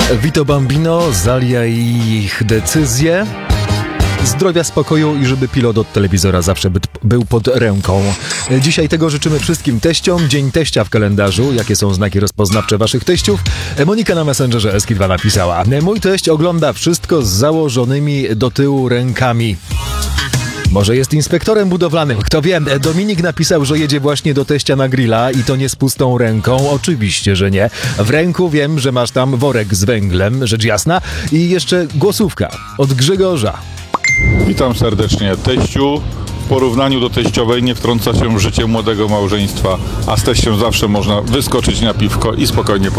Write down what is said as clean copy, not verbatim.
Vito Bambino, Zalia i ich decyzje. Zdrowia, spokoju i żeby pilot od telewizora zawsze był pod ręką. Dzisiaj tego życzymy wszystkim teściom. Dzień teścia w kalendarzu. Jakie są znaki rozpoznawcze waszych teściów? Monika na Messengerze Eskid2 napisała: mój teść ogląda wszystko z założonymi do tyłu rękami. Może jest inspektorem budowlanym, kto wie. Dominik napisał, że jedzie właśnie do teścia na grilla i to nie z pustą ręką. Oczywiście, że nie. W ręku wiem, że masz tam worek z węglem, rzecz jasna. I jeszcze głosówka od Grzegorza. Witam serdecznie. Teściu w porównaniu do teściowej nie wtrąca się w życie młodego małżeństwa, a z teściem zawsze można wyskoczyć na piwko i spokojnie